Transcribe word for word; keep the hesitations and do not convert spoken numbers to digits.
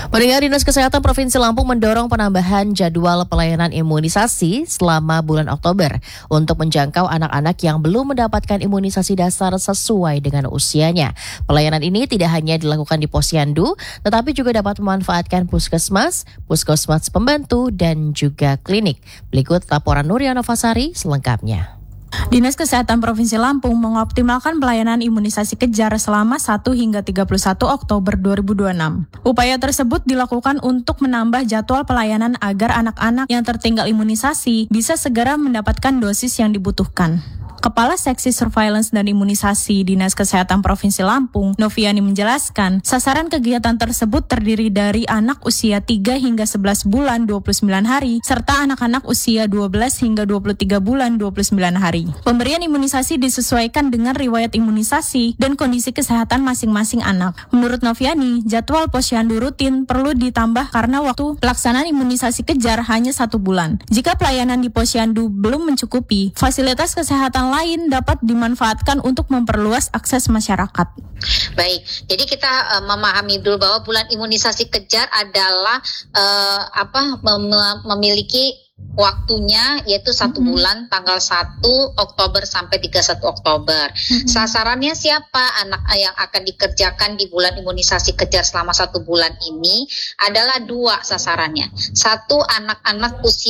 Pendengar, Dinas Kesehatan Provinsi Lampung mendorong penambahan jadwal pelayanan imunisasi selama bulan Oktober untuk menjangkau anak-anak yang belum mendapatkan imunisasi dasar sesuai dengan usianya. Pelayanan ini tidak hanya dilakukan di Posyandu, tetapi juga dapat memanfaatkan puskesmas, puskesmas pembantu, dan juga klinik. Berikut laporan Nuria Novasari selengkapnya. Dinas Kesehatan Provinsi Lampung mengoptimalkan pelayanan imunisasi kejar selama satu hingga tiga puluh satu Oktober dua ribu dua puluh enam. Upaya tersebut dilakukan untuk menambah jadwal pelayanan agar anak-anak yang tertinggal imunisasi bisa segera mendapatkan dosis yang dibutuhkan. Kepala Seksi Surveillance dan Imunisasi Dinas Kesehatan Provinsi Lampung, Noviani menjelaskan, sasaran kegiatan tersebut terdiri dari anak usia tiga hingga sebelas bulan dua puluh sembilan hari, serta anak-anak usia dua belas hingga dua puluh tiga bulan dua puluh sembilan hari. Pemberian imunisasi disesuaikan dengan riwayat imunisasi dan kondisi kesehatan masing-masing anak. Menurut Noviani, jadwal posyandu rutin perlu ditambah karena waktu pelaksanaan imunisasi kejar hanya satu bulan. Jika pelayanan di posyandu belum mencukupi, fasilitas kesehatan lain dapat dimanfaatkan untuk memperluas akses masyarakat. Baik, jadi kita uh, memahami dulu bahwa bulan imunisasi kejar adalah uh, apa mem- memiliki waktunya yaitu satu mm-hmm. bulan tanggal satu Oktober sampai tiga puluh satu Oktober. Mm-hmm. Sasarannya siapa? Anak yang akan dikerjakan di bulan imunisasi kejar selama satu bulan ini adalah dua sasarannya. Satu, anak-anak usia